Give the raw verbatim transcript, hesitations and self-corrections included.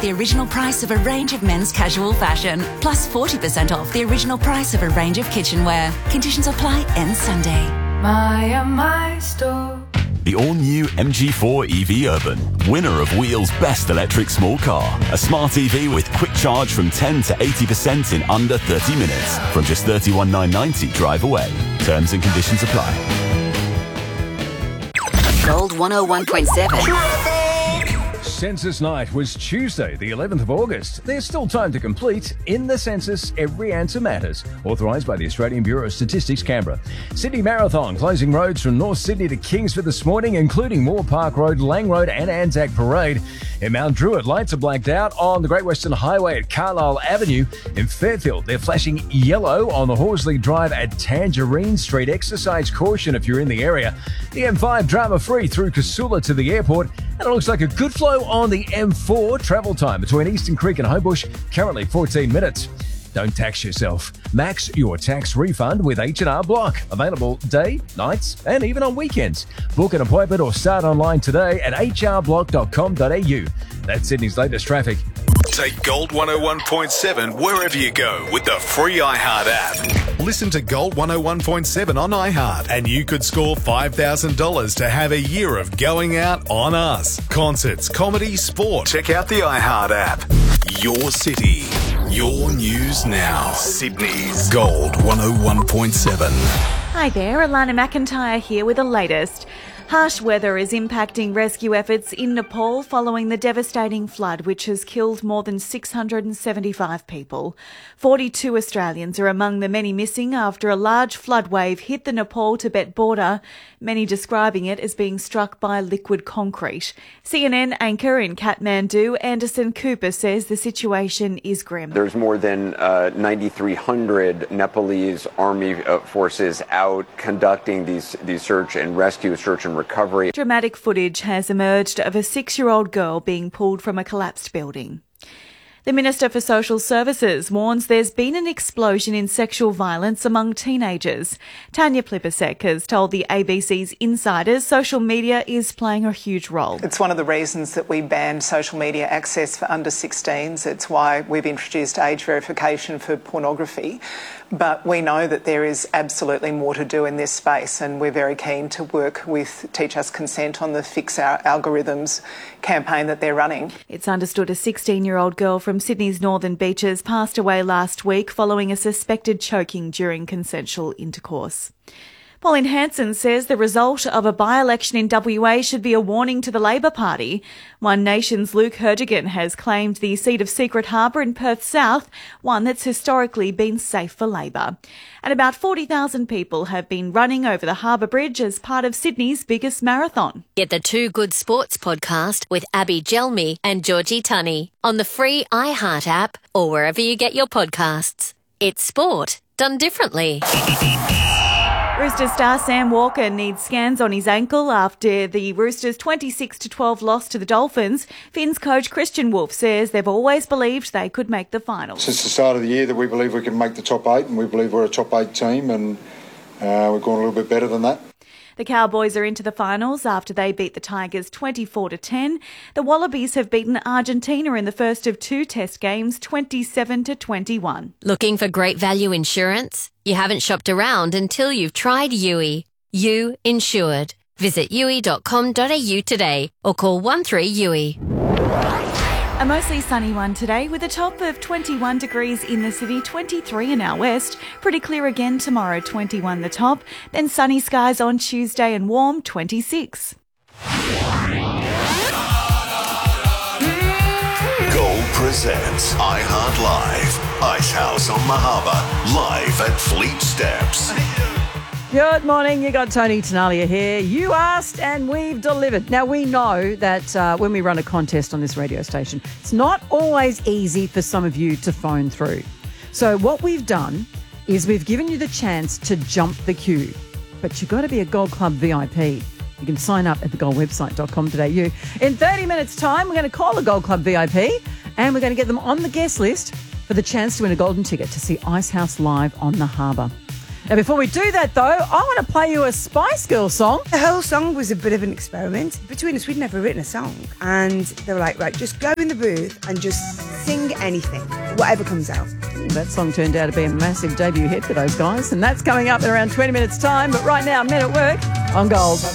the original price of a range of men's casual fashion, plus forty percent off the original price of a range of kitchenware. Conditions apply. Ends Sunday. My, uh, my store. The all-new M G four E V Urban, winner of Wheel's Best Electric Small Car. A smart E V with quick charge from ten to eighty percent in under thirty minutes. From just thirty-one thousand nine hundred ninety drive away. Terms and conditions apply. Gold one oh one point seven. Census night was Tuesday, the eleventh of August. There's still time to complete. In the census, every answer matters. Authorised by the Australian Bureau of Statistics, Canberra. Sydney Marathon closing roads from North Sydney to Kingsford this morning, including Moore Park Road, Lang Road and Anzac Parade. In Mount Druitt, lights are blacked out on the Great Western Highway at Carlisle Avenue. In Fairfield, they're flashing yellow on the Horsley Drive at Tangerine Street. Exercise caution if you're in the area. The M five drama-free through Casula to the airport. And it looks like a good flow on the M four. Travel time between Eastern Creek and Homebush, currently fourteen minutes. Don't tax yourself. Max your tax refund with H and R Block. Available day, nights, and even on weekends. Book an appointment or start online today at h r block dot com dot a u. That's Sydney's latest traffic. Take Gold one oh one point seven wherever you go with the free iHeart app. Listen to Gold one oh one point seven on iHeart and you could score five thousand dollars to have a year of going out on us. Concerts, comedy, sport. Check out the iHeart app. Your city, your news now. Sydney's Gold one oh one point seven. Hi there, Alana McIntyre here with the latest. Harsh weather is impacting rescue efforts in Nepal following the devastating flood which has killed more than six hundred seventy-five people. forty-two Australians are among the many missing after a large flood wave hit the Nepal-Tibet border, many describing it as being struck by liquid concrete. C N N anchor in Kathmandu, Anderson Cooper, says the situation is grim. There's more than uh, nine thousand three hundred Nepalese army uh, forces out conducting these, these search and rescue, search and recovery. Dramatic footage has emerged of a six-year-old girl being pulled from a collapsed building. The Minister for Social Services warns there's been an explosion in sexual violence among teenagers. Tanya Plibersek has told the A B C's Insiders social media is playing a huge role. It's one of the reasons that we banned social media access for under sixteens. It's why we've introduced age verification for pornography. But we know that there is absolutely more to do in this space, and we're very keen to work with Teach Us Consent on the Fix Our Algorithms campaign that they're running. It's understood a sixteen-year-old girl from Sydney's Northern Beaches passed away last week following a suspected choking during consensual intercourse. Pauline Hanson says the result of a by-election in W A should be a warning to the Labor Party. One Nation's Luke Herdigan has claimed the seat of Secret Harbour in Perth South, one that's historically been safe for Labor. And about forty thousand people have been running over the Harbour Bridge as part of Sydney's biggest marathon. Get the Two Good Sports podcast with Abby Gelmi and Georgie Tunney on the free iHeart app or wherever you get your podcasts. It's sport done differently. Roosters star Sam Walker needs scans on his ankle after the Roosters' twenty-six to twelve loss to the Dolphins. Finns coach Christian Wolf says they've always believed they could make the finals. Since the start of the year that we believe we can make the top eight, and we believe we're a top eight team, and uh, we're going a little bit better than that. The Cowboys are into the finals after they beat the Tigers twenty-four to ten. The Wallabies have beaten Argentina in the first of two test games, twenty-seven to twenty-one. Looking for great value insurance? You haven't shopped around until you've tried U I. You Insured. Visit u i dot com dot a u today or call one three U I. A mostly sunny one today with a top of twenty-one degrees in the city, twenty-three in our west. Pretty clear again tomorrow, twenty-one the top. Then sunny skies on Tuesday and warm, twenty-six. Gold presents iHeart Live. Ice House on the Harbour, live at Fleet Steps. Good morning. You got Tony Tenalia here. You asked and we've delivered. Now, we know that uh, when we run a contest on this radio station, it's not always easy for some of you to phone through. So what we've done is we've given you the chance to jump the queue. But you've got to be a Gold Club V I P. You can sign up at the gold website dot com dot a u. In thirty minutes' time, we're going to call a Gold Club V I P and we're going to get them on the guest list for the chance to win a golden ticket to see Ice House live on the harbour. Now, before we do that, though, I want to play you a Spice Girls song. The whole song was a bit of an experiment. Between us, we'd never written a song. And they were like, right, just go in the booth and just sing anything, whatever comes out. That song turned out to be a massive debut hit for those guys. And that's coming up in around twenty minutes' time. But right now, Men at Work on Gold.